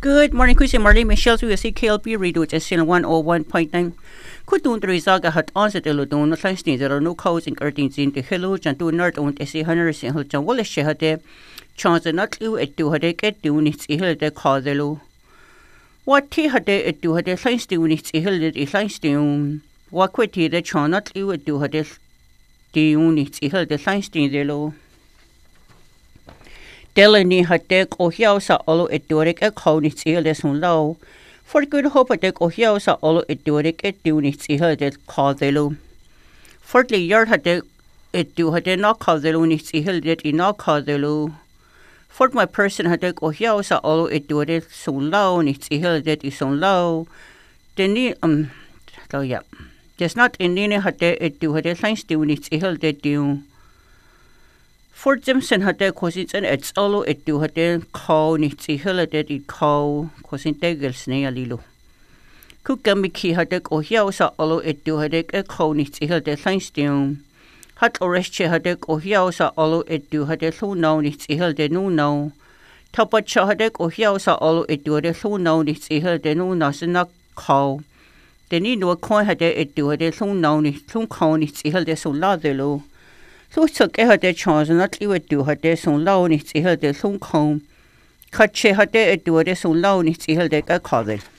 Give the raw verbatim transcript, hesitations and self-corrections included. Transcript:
Good morning, Chris and Marley. Michelle, so you see K L P Radio, just in one oh one point nine. Could do the result hat answer the Ludon, not like there are no cows in earthings in the hello, and do not own a sea hundred and Hilton Wallace she had a chance not you at two had a get doing its hill the cause the low. What tea had a at two had a science doing its hill the science doom. What quit he the chance not you at two had a doing its hill the science the low. Delany had take or hiausa all at Doric a cow its hill the soon low. For good hope at take or hiausa all at Doric at doing its hill the cause the low. Fortly yard had take it do had not cause the low its hill that in not cause the low. Fort my person had take or hiausa all at Doric so low its hill that is so low. Then um so yeah. There's not in any had it do had a science doing its hill that do. Fort Jimson had a cosins and it's all it do had a cow its hill that it cow cosin tegels near lilo. Kukamiki had a cohiausa all it do had a cow its hill that science down. Hat oresche had a cohiausa all it do had a so now its hill that no now. Tapacha had a cohiausa all it do had a so now its hill that no nasina cow. The need no coin had it do had a so now its so cow its hill that so ladelo. So took a had a chance not you would do had a so low its hill that so cow. Cut she had it do had a so low its hill that a cother.